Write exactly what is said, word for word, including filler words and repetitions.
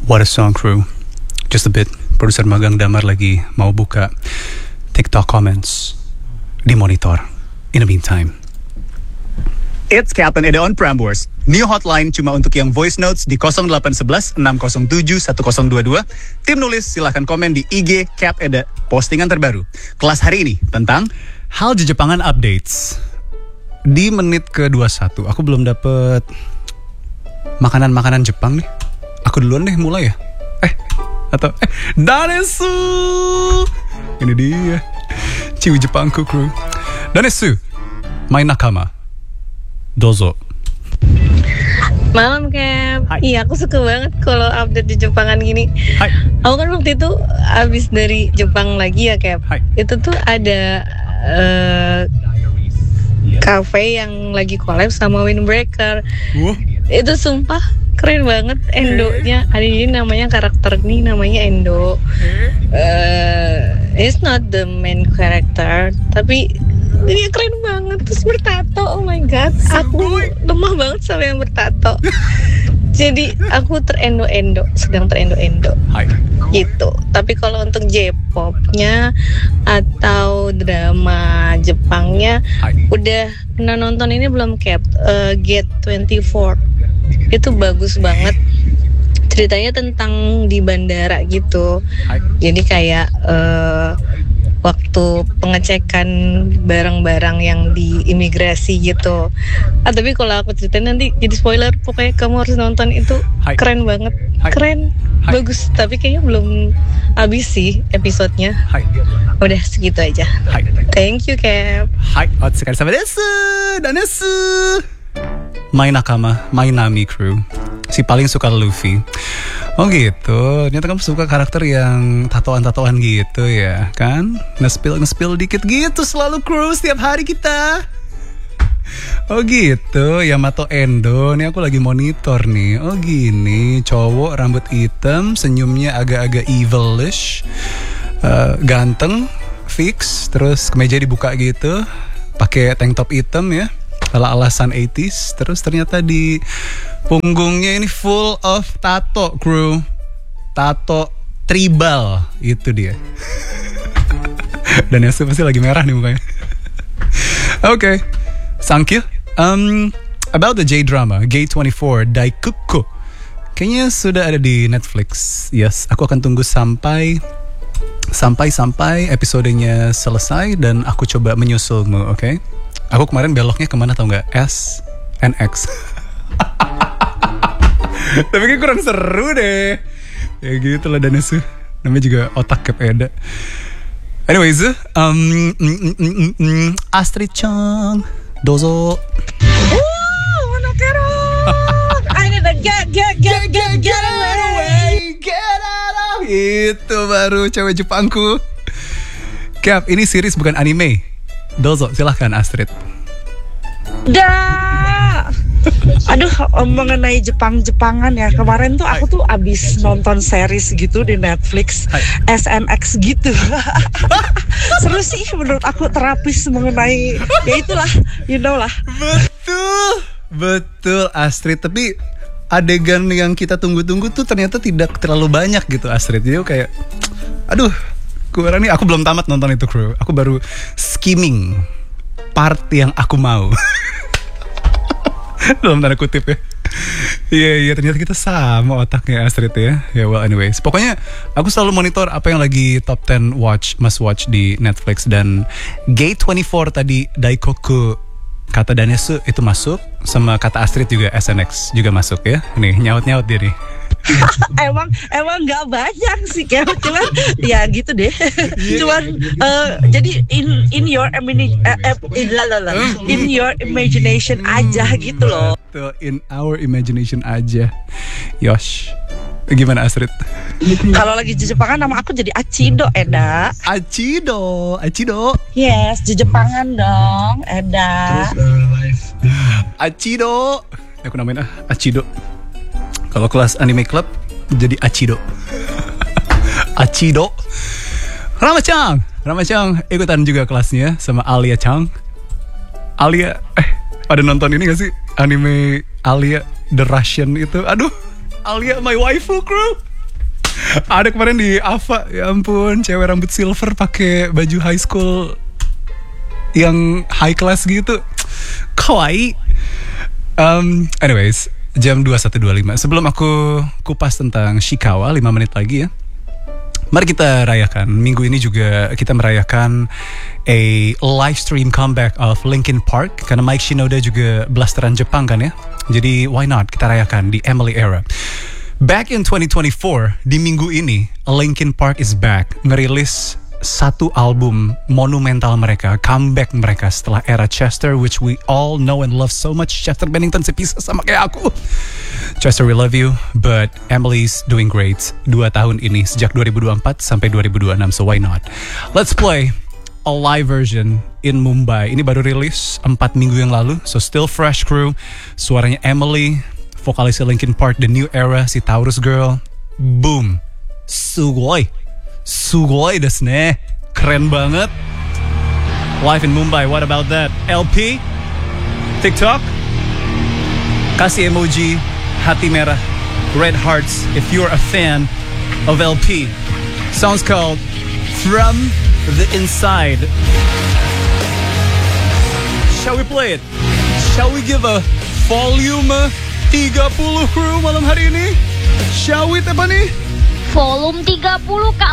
What a song, crew. Just a bit. Produser magang Damar lagi mau buka TikTok comments di monitor. In the meantime, it's Captain Eda on Prambors. New hotline cuma untuk yang voice notes di nol delapan satu satu enam nol tujuh satu nol dua dua. Tim nulis silahkan komen di I G Cap Eda. Postingan terbaru kelas hari ini tentang hal Jepangan updates. Di menit ke dua puluh satu aku belum dapet makanan-makanan Jepang nih. Aku duluan deh mulai ya. Eh atau eh Danesu. Ini dia Ciwi Jepangku, crew. Danesu, my nakama. Dozo. Malam, Cap. Hai. Iya, aku suka banget kalau update di Jepangan gini. Hai. Aku kan waktu itu abis dari Jepang lagi ya, Cap. Hai. Itu tuh ada uh, cafe yang lagi collab sama Windbreaker. Wah. Itu sumpah keren banget Endonya. Ada ini namanya karakter ini namanya Endo. Uh, it's not the main character, tapi dia keren banget. Terus bertato, oh my god. Aku lemah banget sama yang bertato. Jadi aku terendo-endo, sedang terendo-endo. Hai. Gitu. Tapi kalau untuk J-popnya atau drama Jepangnya, Hai. udah pernah nonton ini belum, Cap? Uh, Gate twenty-four. Itu bagus banget. Ceritanya tentang di bandara gitu. Hai. Jadi kayak uh, waktu pengecekan barang-barang yang di imigrasi gitu. Ah, tapi kalau aku ceritain nanti jadi spoiler. Pokoknya kamu harus nonton itu. Hai. Keren banget. Hai. Keren. Hai. Bagus. Tapi kayaknya belum habis sih episodenya. Hai. Udah segitu aja. Hai. Thank you, Cap. Hai, otsukaresama sama desu, danesu. My nakama, my nami, crew. Si paling suka Luffy. Oh gitu, ternyata kamu suka karakter yang tatoan-tatoan gitu ya, kan? Nge-spill, nge-spill dikit gitu selalu, crew, setiap hari kita. Oh gitu, Yamato Endo. Nih aku lagi monitor nih. Oh gini, cowok rambut hitam, senyumnya agak-agak evilish, uh, ganteng, fix, terus kemeja dibuka gitu, pakai tank top hitam ya, ala-ala Sun eighties. Terus ternyata di punggungnya ini full of tato, crew. Tato tribal, itu dia. Dan Yasu pasti lagi merah nih mukanya. Oke, okay. Thank you. Um, about the J-drama Gate twenty-four Daikuko, kayaknya sudah ada di Netflix. Yes, aku akan tunggu sampai sampai sampai episodenya selesai dan aku coba menyusulmu, oke? Okay? Aku kemarin beloknya kemana tau nggak? S N X. Tapi kayak kurang seru deh. Ya gitu lah Danesu. Namanya juga otak Cap Eda. Anyways, um, mm, mm, mm, mm, Astrid Chang, dozo. Woo, monokero. I need to get get get get get away. Get out of. Itu baru cewek Jepangku. Cap, ini series bukan anime. Dozo, silahkan Astrid. Dah. Aduh, mengenai Jepang-Jepangan ya, kemarin tuh aku tuh abis nonton series gitu di Netflix. Hai. S N X gitu. Seru sih menurut aku, terapis mengenai ya itulah, you know lah. Betul, betul Astrid. Tapi adegan yang kita tunggu-tunggu tuh ternyata tidak terlalu banyak gitu Astrid. Jadi kayak, aduh, kurang nih. Aku belum tamat nonton itu, crew. Aku baru skimming part yang aku mau. Dalam tanda kutip ya. Iya iya ternyata kita sama otaknya Astrid ya. Ya well anyways, pokoknya aku selalu monitor apa yang lagi top ten watch must watch di Netflix. Dan Gate twenty-four tadi Daikoku kata Danesu itu masuk, sama kata Astrid juga S N X juga masuk ya. Nih nyaut-nyaut dia nih. emang emang nggak banyak sih kayak, cuman ya gitu deh. Cuman uh, jadi in in your imani- uh, uh, in, lalala, in your imagination aja gitu loh. Betul, in our imagination aja. Yosh, gimana Astrid? Kalau lagi di Jepangan nama aku jadi Acido, Eda. Acido, Acido, Yes, di Jepangan dong, Eda. Acido. Aku namain ah Acido. Kalau kelas anime club jadi Acido. Acido. Rama-chan, Rama-chan ikutan juga kelasnya sama Alia Chang. Alia, eh, pada nonton ini gak sih anime Alia The Russian itu? Aduh, Alia my waifu, crew. Ada kemarin di Ava, ya ampun, cewek rambut silver pakai baju high school yang high class gitu. Kawaii. Um, anyways, jam dua puluh satu dua puluh lima. Sebelum aku kupas tentang Shikawa lima menit lagi ya. Mari kita rayakan. Minggu ini juga kita merayakan a live stream comeback of Linkin Park. Karena Mike Shinoda juga blasteran Jepang kan ya. Jadi why not kita rayakan di Emily era. Back in twenty twenty-four, di minggu ini Linkin Park is back. Ngerilis satu album monumental mereka, comeback mereka setelah era Chester, which we all know and love so much. Chester Bennington sepisah sama kayak aku. Chester, we love you, but Emily's doing great. Dua tahun ini, sejak dua ribu dua puluh empat sampai dua ribu dua puluh enam, so why not? Let's play a live version in Mumbai. Ini baru rilis empat minggu yang lalu, so still fresh crew. Suaranya Emily, vokalis Linkin Park, The New Era, si Taurus Girl. Boom. Sugoi. Sugoi desu ne. Keren banget. Live in Mumbai, what about that? L P? TikTok? Kasih emoji hati merah, red hearts if you're a fan of L P. Song's called From the Inside. Shall we play it? Shall we give a volume tiga puluh crew malam hari ini? Shall we, Tepani? Volume tiga puluh Kak